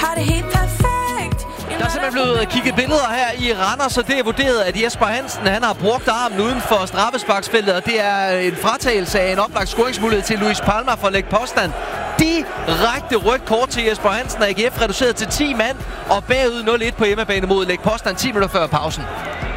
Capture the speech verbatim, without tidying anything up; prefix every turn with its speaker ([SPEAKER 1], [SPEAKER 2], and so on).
[SPEAKER 1] har det helt perfekt.
[SPEAKER 2] Der er simpelthen blevet kigget billeder her i Randers, så det er vurderet, at Jesper Hansen han har brugt armen uden for straffesparksfeltet, og det er en fratagelse af en oplagt scoringsmulighed til Luis Palma for at lægge påstand. Direkte rødt kort til Jesper Hansen, og A G F reduceret til ti mand og bagud nul et på hjemmebane mod lægge påstand ti minutter før pausen.